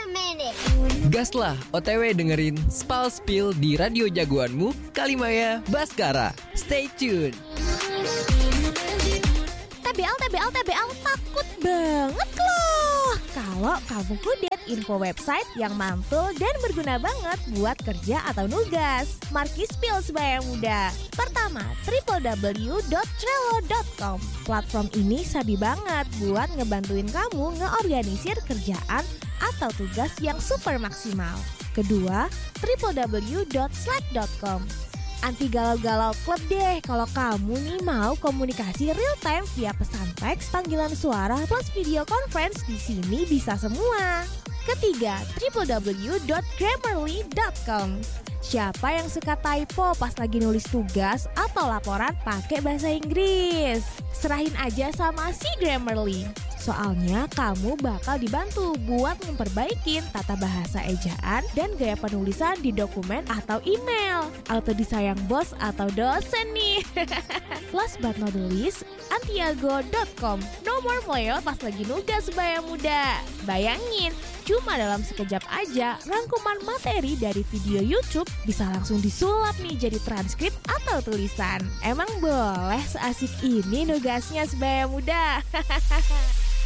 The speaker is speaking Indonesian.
minute. Gaslah OTW dengerin Spal Spill di radio jagoanmu Kalimaya Baskara. Stay tune. TBL, takut banget loh kalau kamu kudet info website yang mantul dan berguna banget buat kerja atau nugas. Marki Spill sebaya muda. Pertama, www.trello.com. Platform ini sabi banget buat ngebantuin kamu ngeorganisir kerjaan atau tugas yang super maksimal. Kedua, www.slack.com. Anti galau-galau klub deh kalau kamu nih mau komunikasi real time via pesan teks, panggilan suara plus video conference, di sini bisa semua. Ketiga, www.grammarly.com. Siapa yang suka typo pas lagi nulis tugas atau laporan pakai bahasa Inggris? Serahin aja sama si Grammarly. Soalnya kamu bakal dibantu buat memperbaikin tata bahasa ejaan dan gaya penulisan di dokumen atau email. Auto disayang bos atau dosen nih. Last but not least, antiago.com. No more melewat pas lagi nugas sebaya muda. Bayangin, cuma dalam sekejap aja rangkuman materi dari video YouTube bisa langsung disulap nih jadi transkrip atau tulisan. Emang boleh seasik ini nugasnya sebaya muda?